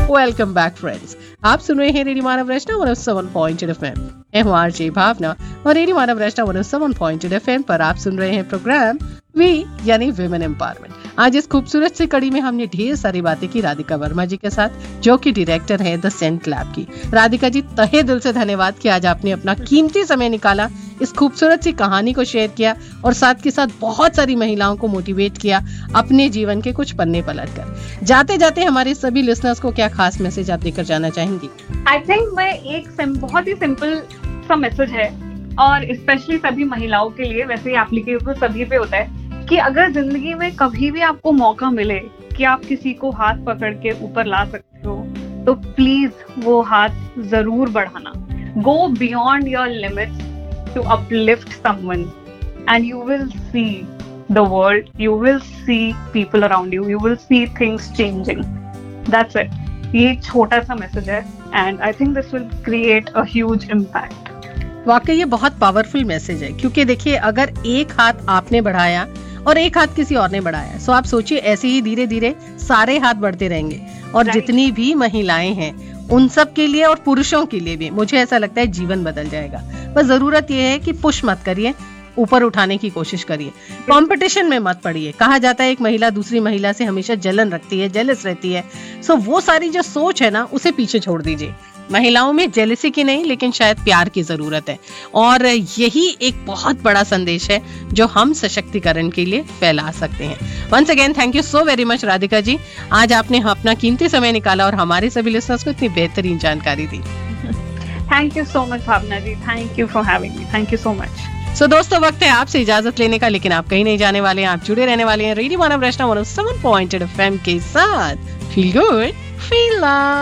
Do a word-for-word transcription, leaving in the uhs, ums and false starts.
Welcome back friends, आप सुन रहे हैं रेडियो मानव रचना one O seven point eight FM. मैं हूं आरजे भावना और रेडियो मानव रचना one O seven point eight FM पर आप सुन रहे हैं प्रोग्राम वी यानी विमेन एम्पावरमेंट। आज इस खूबसूरत सी कड़ी में हमने ढेर सारी बातें की राधिका वर्मा जी के साथ, जो कि डायरेक्टर हैं द सेंट लैब की। राधिका जी, तहे दिल से धन्यवाद कि आज आपने अपना कीमती समय निकाला, इस खूबसूरत सी कहानी को शेयर किया और साथ के साथ बहुत सारी महिलाओं को मोटिवेट किया अपने जीवन के कुछ पन्ने पलट कर। जाते जाते हमारे सभी लिसनर्स को क्या खास मैसेज आप देकर जाना चाहेंगी? आई थिंक मैं एक बहुत ही सिंपल सा मैसेज है, और स्पेशली सभी महिलाओं के लिए, वैसे ही एप्लीकेबल सभी पे होता है, कि अगर जिंदगी में कभी भी आपको मौका मिले कि आप किसी को हाथ पकड़ के ऊपर ला सकते हो, तो प्लीज वो हाथ जरूर बढ़ाना। Go beyond your limits to uplift someone, and you will see the world, you will see people around you, you will see things changing. That's it. ये छोटा सा मैसेज है, and I think this will create a huge impact. वाकई ये बहुत powerful message है, क्योंकि देखिए, अगर एक हाथ आपने बढ़ाया और एक हाथ किसी और ने बढ़ाया, सो आप सोचिए ऐसे ही धीरे धीरे सारे हाथ बढ़ते रहेंगे, और right. जितनी भी महिलाएं हैं उन सब के लिए और पुरुषों के लिए भी मुझे ऐसा लगता है जीवन बदल जाएगा। बस जरूरत यह है कि पुश मत करिए, ऊपर उठाने की कोशिश करिए, कंपटीशन में मत पड़िए। कहा जाता है एक महिला दूसरी महिला से हमेशा जलन रखती है, जेलस रहती है। सो वो सारी जो सोच है ना, उसे पीछे छोड़ दीजिए। महिलाओं में जेलसी की नहीं, लेकिन शायद प्यार की जरूरत है, और यही एक बहुत बड़ा संदेश है जो हम सशक्तिकरण के लिए फैला सकते हैं। Once again thank you so very much Radhika ji, आज आपने अपना कीमती समय निकाला और हमारे सभी लिसनर्स को इतनी बेहतरीन जानकारी दी। Thank you so much Bhavna ji, thank you for having me, thank you so much. सो दोस्तों, वक्त है आपसे इजाजत लेने का, लेकिन आप कहीं नहीं जाने वाले हैं, आप जुड़े रहने वाले हैं रेडियो मानव रचना one O seven point eight FM के साथ। Feel good, feel love.